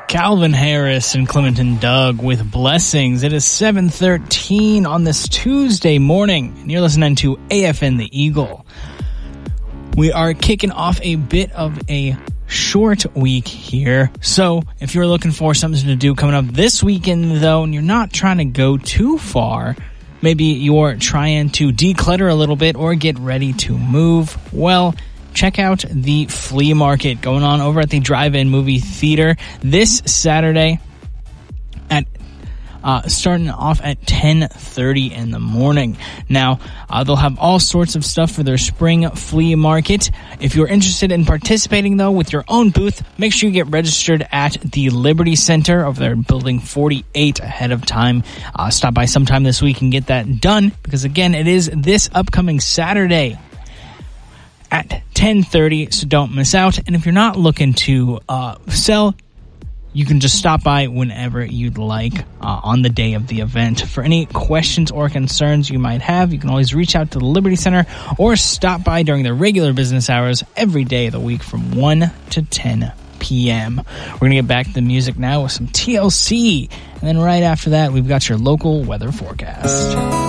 Calvin Harris and Clementon Doug with Blessings. It is 7:13 on this Tuesday morning, and you're listening to AFN The Eagle. We are kicking off a bit of a short week here, so if you're looking for something to do coming up this weekend, though, and you're not trying to go too far, maybe you're trying to declutter a little bit or get ready to move, well, check out the flea market going on over at the Drive-In Movie Theater this Saturday at starting off at 10:30 in the morning. Now, they'll have all sorts of stuff for their spring flea market. If you're interested in participating, though, with your own booth, make sure you get registered at the Liberty Center over there in Building 48 ahead of time. Stop by sometime this week and get that done, because, again, it is this upcoming Saturday at 10:30, so don't miss out. And if you're not looking to sell, you can just stop by whenever you'd like on the day of the event. For any questions or concerns you might have, you can always reach out to the Liberty Center or stop by during the regular business hours every day of the week from 1 to 10 p.m. We're going to get back to the music now with some TLC, and then right after that, we've got your local weather forecast.